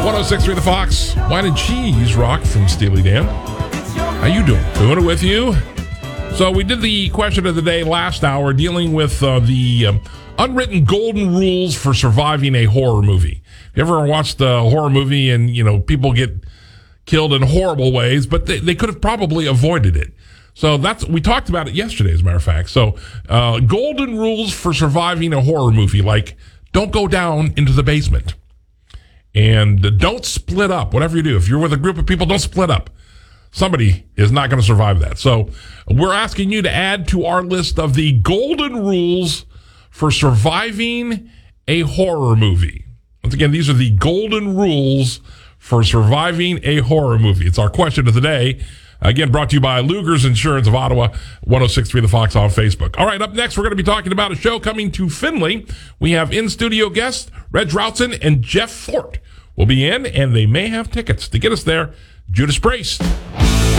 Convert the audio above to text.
1063 The Fox. Wine and Cheese Rock from Steely Dan. How you doing? Doing it with you? So we did the question of the day last hour dealing with the unwritten golden rules for surviving a horror movie. If you ever watched a horror movie and, people get killed in horrible ways, but they could have probably avoided it. So we talked about it yesterday, as a matter of fact. So golden rules for surviving a horror movie, like don't go down into the basement. And don't split up, whatever you do. If you're with a group of people, don't split up. Somebody is not going to survive that. So we're asking you to add to our list of the golden rules for surviving a horror movie. Once again, these are the golden rules for surviving a horror movie. It's our question of the day. Again, brought to you by Luger's Insurance of Ottawa, 1063 The Fox on Facebook. All right, up next, we're going to be talking about a show coming to Findlay. We have in-studio guests, Reg Routson and Jeff Fort will be in, and they may have tickets. To get us there, Judas Priest.